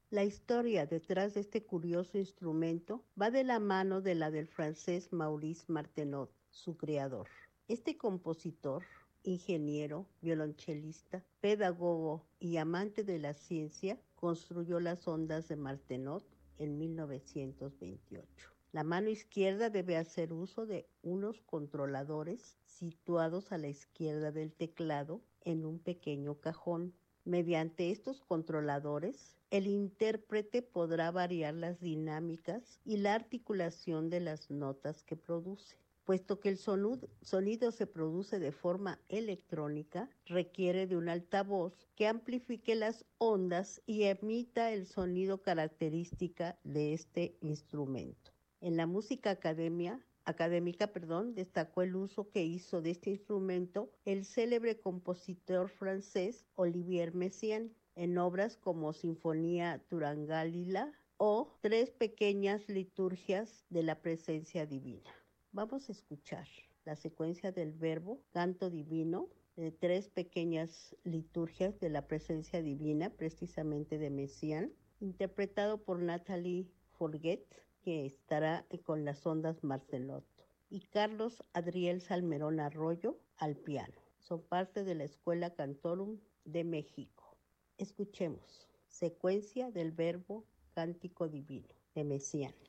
La historia detrás de este curioso instrumento va de la mano de la del francés Maurice Martenot, su creador. Este compositor, ingeniero, violonchelista, pedagogo y amante de la ciencia, construyó las ondas de Martenot en 1928. La mano izquierda debe hacer uso de unos controladores situados a la izquierda del teclado en un pequeño cajón. Mediante estos controladores, el intérprete podrá variar las dinámicas y la articulación de las notas que produce. Puesto que el sonido se produce de forma electrónica, requiere de un altavoz que amplifique las ondas y emita el sonido característico de este instrumento. En la música académica, destacó el uso que hizo de este instrumento el célebre compositor francés Olivier Messiaen en obras como Sinfonía Turangalila o Tres pequeñas liturgias de la presencia divina. Vamos a escuchar la secuencia del verbo canto divino de Tres pequeñas liturgias de la presencia divina, precisamente de Messiaen, interpretado por Nathalie Forget, que estará con las ondas Martenot, y Carlos Adriel Salmerón Arroyo al piano. Son parte de la Escuela Cantorum de México. Escuchemos secuencia del verbo cántico divino de Messiaen.